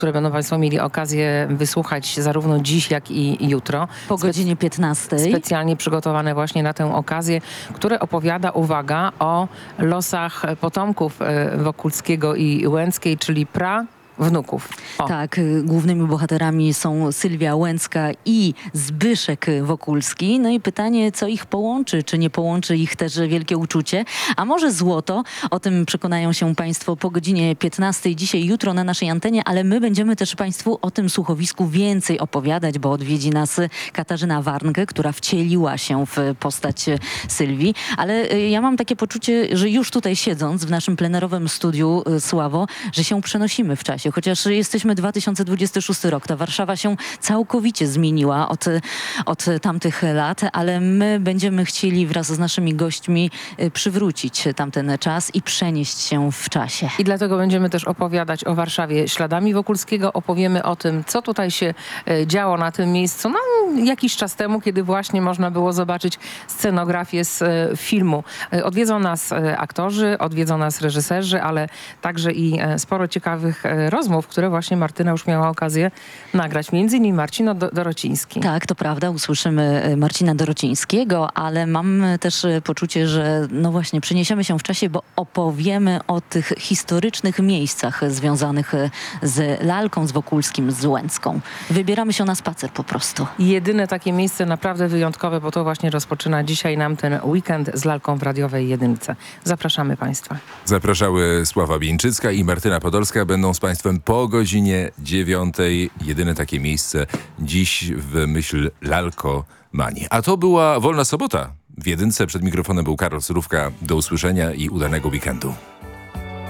które będą Państwo mieli okazję wysłuchać zarówno dziś, jak i jutro. Po godzinie 15. Specjalnie przygotowane właśnie na tę okazję, które opowiada, uwaga, o losach potomków Wokulskiego i Łęckiej, czyli wnuków. Tak, głównymi bohaterami są Sylwia Łęcka i Zbyszek Wokulski. No i pytanie, co ich połączy? Czy nie połączy ich też wielkie uczucie? A może złoto? O tym przekonają się Państwo po godzinie 15 dzisiaj, jutro na naszej antenie, ale my będziemy też Państwu o tym słuchowisku więcej opowiadać, bo odwiedzi nas Katarzyna Warnke, która wcieliła się w postać Sylwii. Ale ja mam takie poczucie, że już tutaj siedząc w naszym plenerowym studiu, Sławo, że się przenosimy w czasie. Chociaż jesteśmy 2026 rok, ta Warszawa się całkowicie zmieniła od tamtych lat, ale my będziemy chcieli wraz z naszymi gośćmi przywrócić tamten czas i przenieść się w czasie. I dlatego będziemy też opowiadać o Warszawie śladami Wokulskiego. Opowiemy o tym, co tutaj się działo na tym miejscu. No, jakiś czas temu, kiedy właśnie można było zobaczyć scenografię z filmu. Odwiedzą nas aktorzy, odwiedzą nas reżyserzy, ale także i sporo ciekawych rozmów, które właśnie Martyna już miała okazję nagrać. Między innymi Marcin Dorociński. Tak, to prawda. Usłyszymy Marcina Dorocińskiego, ale mam też poczucie, że no właśnie przeniesiemy się w czasie, bo opowiemy o tych historycznych miejscach związanych z lalką, z Wokulskim, z Łęcką. Wybieramy się na spacer po prostu. Jedyne takie miejsce naprawdę wyjątkowe, bo to właśnie rozpoczyna dzisiaj nam ten weekend z lalką w radiowej jedynce. Zapraszamy Państwa. Zapraszały Sława Bieńczycka i Martyna Podolska. Będą z Państwem po godzinie 9. Jedyne takie miejsce dziś w myśl lalkomanii. A to była Wolna Sobota. W jedynce przed mikrofonem był Karol Surówka. Do usłyszenia i udanego weekendu.